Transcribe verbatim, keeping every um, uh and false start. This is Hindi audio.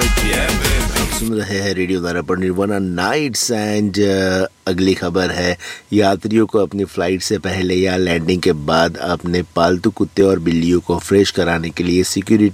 आप सुन रहे हैं रेडियो द्वारा पर निर्वाणा नाइट्स एंड अगली खबर है, यात्रियों को अपनी फ़्लाइट से पहले या लैंडिंग के बाद अपने पालतू कुत्ते और बिल्लियों को फ्रेश कराने के लिए सिक्योरिटी